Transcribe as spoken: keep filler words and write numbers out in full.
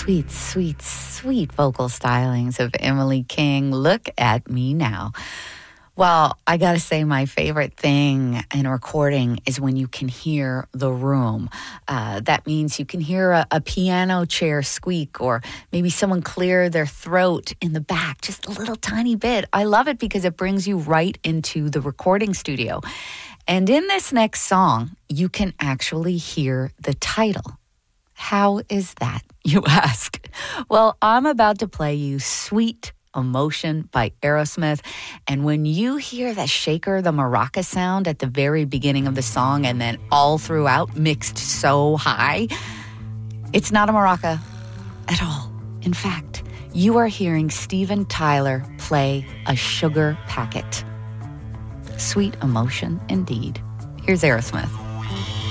Sweet, sweet, sweet vocal stylings of Emily King. Look at me now. Well, I gotta say my favorite thing in recording is when you can hear the room. Uh, that means you can hear a, a piano chair squeak or maybe someone clear their throat in the back just a little tiny bit. I love it because it brings you right into the recording studio. And in this next song, you can actually hear the title. How is that, you ask? Well, I'm about to play you Sweet Emotion by Aerosmith. And when you hear the shaker, the maraca sound at the very beginning of the song and then all throughout mixed so high, it's not a maraca at all. In fact, you are hearing Steven Tyler play a sugar packet. Sweet emotion indeed. Here's Aerosmith.